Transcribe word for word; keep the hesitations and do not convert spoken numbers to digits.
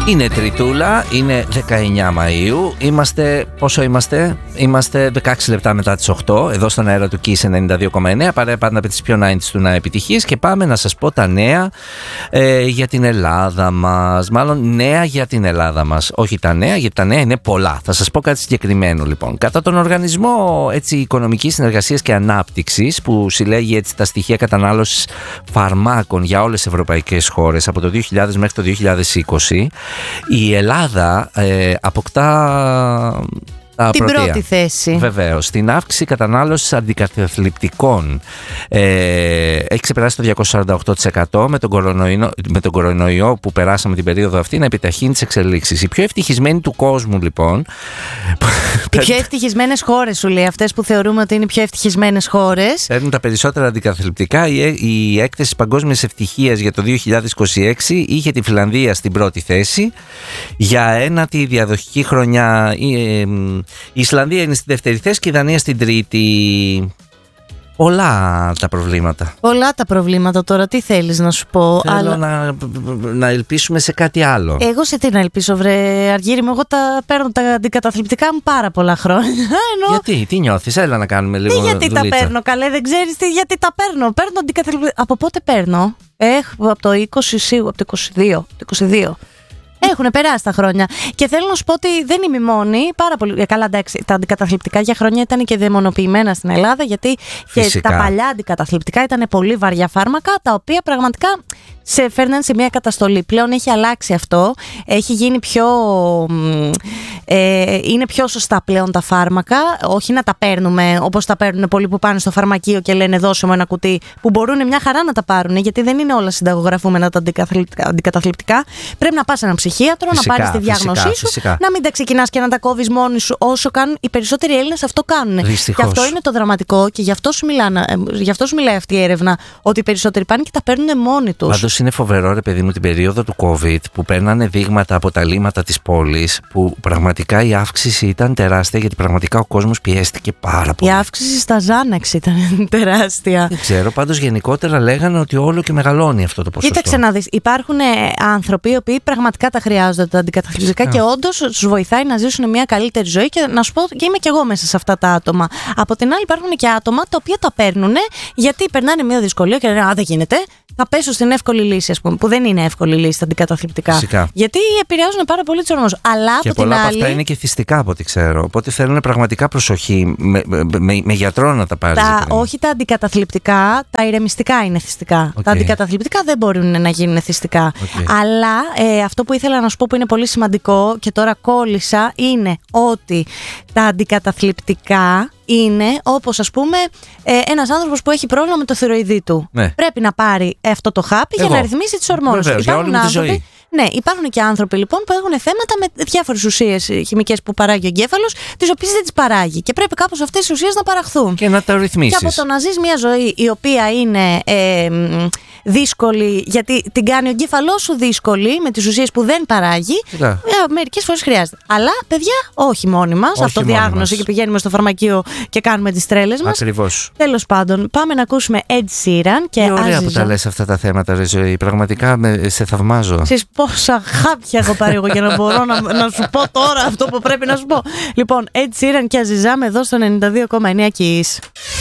Είναι Τριτούλα, είναι δεκαεννιά Μαΐου. Είμαστε, πόσο είμαστε? Είμαστε δεκαέξι λεπτά μετά τις οκτώ, εδώ στον αέρα του Kiss ενενήντα δύο κόμμα εννέα, παρέα πάντα με τις πιο ενενήντα του να επιτυχίες. Και πάμε να σας πω τα νέα ε, για την Ελλάδα μας. Μάλλον νέα για την Ελλάδα μας. Όχι τα νέα, γιατί τα νέα είναι πολλά. Θα σας πω κάτι συγκεκριμένο λοιπόν. Κατά τον Οργανισμό έτσι, Οικονομικής Συνεργασίας και Ανάπτυξης, που συλλέγει έτσι, τα στοιχεία κατανάλωσης φαρμάκων για όλες τις ευρωπαϊκές χώρες από το δύο χιλιάδες μέχρι το δύο χιλιάδες είκοσι, η Ελλάδα ε, αποκτά τα την πρωτεία. Πρώτη θέση. Βεβαίως. Στην αύξηση κατανάλωσης αντικαταθλιπτικών ε, έχει ξεπεράσει το διακόσια σαράντα οκτώ τοις εκατό με τον, κορονοϊό, με τον κορονοϊό που περάσαμε την περίοδο αυτή να επιταχύνει τις εξελίξεις. Οι πιο ευτυχισμένοι του κόσμου λοιπόν. Οι πιο ευτυχισμένες χώρες σου λέει, αυτές που θεωρούμε ότι είναι οι πιο ευτυχισμένες χώρες. Παίρνουν τα περισσότερα αντικαταθλιπτικά. Η, η έκθεση παγκόσμιας ευτυχίας για το δύο χιλιάδες είκοσι έξι είχε τη Φιλανδία στην πρώτη θέση. Για ένατη διαδοχική χρονιά η, ε, η Ισλανδία είναι στη δεύτερη θέση και η Δανία στην τρίτη. Πολλά τα προβλήματα. Πολλά τα προβλήματα τώρα, τι θέλεις να σου πω? Θέλω αλλά... να, να ελπίσουμε σε κάτι άλλο. Εγώ σε τι να ελπίσω βρε Αργύρι μου? Εγώ τα παίρνω τα αντικαταθλιπτικά μου πάρα πολλά χρόνια. Ενώ... Γιατί, τι νιώθεις? Έλα να κάνουμε λίγο τι γιατί δουλίτσα. Τα παίρνω καλέ, δεν ξέρεις τι, γιατί τα παίρνω. Παίρνω αντικαταθλιπτικά. Από πότε παίρνω? Έχω από το είκοσι σίγουρα, από το είκοσι δύο, το είκοσι δύο. Έχουν περάσει τα χρόνια. Και θέλω να σου πω ότι δεν είμαι η μόνη. Πάρα πολύ. Καλά, εντάξει, τα αντικαταθλιπτικά για χρόνια ήταν και δαιμονοποιημένα στην Ελλάδα, γιατί και τα παλιά αντικαταθλιπτικά ήταν πολύ βαριά φάρμακα, τα οποία πραγματικά σε φέρναν σε μια καταστολή. Πλέον έχει αλλάξει αυτό. Έχει γίνει πιο. Ε, είναι πιο σωστά πλέον τα φάρμακα. Όχι να τα παίρνουμε όπως τα παίρνουν πολλοί που πάνε στο φαρμακείο και λένε δώσε μου ένα κουτί, που μπορούν μια χαρά να τα πάρουν, γιατί δεν είναι όλα συνταγογραφούμενα τα αντικαταθλιπτικά. Πρέπει να πας σε έναν ψυχίατρο, φυσικά, να πάρεις τη διάγνωσή φυσικά, σου, φυσικά. Να μην τα ξεκινάς και να τα κόβεις μόνοι σου, όσο κάνουν οι περισσότεροι Έλληνες αυτό κάνουν. Δυστυχώς. Και αυτό είναι το δραματικό και γι' αυτό σου, μιλάνε, γι' αυτό σου μιλάει αυτή η έρευνα, ότι οι περισσότεροι πάνε και τα παίρνουν μόνοι τους. Πάντως είναι φοβερό, ρε παιδί μου, την περίοδο του COVID που παίρνανε δείγματα από τα λίμματα της πόλης, που πραγματικά η αύξηση ήταν τεράστια, γιατί πραγματικά ο κόσμος πιέστηκε πάρα πολύ. Η αύξηση στα Ζάναξ ήταν τεράστια. Δεν ξέρω, πάντως γενικότερα λέγανε ότι όλο και μεγαλώνει αυτό το ποσοστό. Κοίταξε να δεις, υπάρχουν άνθρωποι οι οποίοι πραγματικά τα χρειάζονται τα αντικαταθλιπτικά και όντως τους βοηθάει να ζήσουν μια καλύτερη ζωή, και να σου πω, και είμαι και εγώ μέσα σε αυτά τα άτομα. Από την άλλη, υπάρχουν και άτομα τα οποία τα παίρνουν γιατί περνάνε μια δυσκολία και λένε α, δεν γίνεται. Θα πέσω στην εύκολη λύση, ας πούμε, που δεν είναι εύκολη λύση τα αντικαταθλιπτικά. Φυσικά. Γιατί επηρεάζουν πάρα πολύ τους ορμόνους. Αλλά και από πολλά την από άλλη... αυτά είναι και θυστικά από ό,τι ξέρω. Οπότε θέλουν πραγματικά προσοχή με, με, με γιατρό να τα πάρει. Τα, όχι τα αντικαταθλιπτικά, τα ηρεμιστικά είναι θυστικά. Okay. Τα αντικαταθλιπτικά δεν μπορούν να γίνουν θυστικά. Okay. Αλλά ε, αυτό που ήθελα να σου πω που είναι πολύ σημαντικό και τώρα κόλλησα είναι ότι τα αντικαταθλιπτικά είναι όπως ας πούμε ε, ένας άνθρωπος που έχει πρόβλημα με το θηροειδή του. Ναι. Πρέπει να πάρει αυτό το χάπι Εγώ. για να ρυθμίσει τις ορμόνες. Βεβαίως, για όλη μου τη ζωή. Ναι, υπάρχουν και άνθρωποι λοιπόν που έχουν θέματα με διάφορες ουσίες χημικές που παράγει ο εγκέφαλος, τις οποίες δεν τις παράγει. Και πρέπει κάπως αυτές τις ουσίες να παραχθούν. Και να τα ρυθμίσεις. Και από το να ζεις μια ζωή η οποία είναι ε, δύσκολη, γιατί την κάνει ο εγκέφαλός σου δύσκολη με τις ουσίες που δεν παράγει, ε, μερικές φορές χρειάζεται. Αλλά παιδιά, όχι μόνοι μας. Αυτοδιάγνωση και πηγαίνουμε στο φαρμακείο και κάνουμε τις τρέλες μας. Ακριβώς. Τέλος πάντων, πάμε να ακούσουμε Ed Sheeran και Αζίζα. Ωραία που τα Αζίζα. λες αυτά τα θέματα, ρε ζωή. Πραγματικά με, σε θαυμάζω. Ξέρεις πόσα χάπια έχω πάρει εγώ για να μπορώ να, να σου πω τώρα αυτό που πρέπει να σου πω. Λοιπόν, Ed Sheeran και Αζίζα εδώ στο ενενήντα δύο κόμμα εννέα Kiss.